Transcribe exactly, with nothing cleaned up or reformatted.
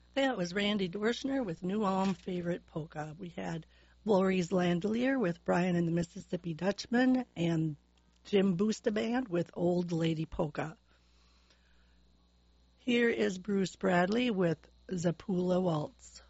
That was Randy Dorschner with New Ulm Favorite Polka. We had Lori's Landelier with Brian and the Mississippi Dutchman and Jim Boosta Band with Old Lady Polka. Here is Bruce Bradley with Zapula Waltz.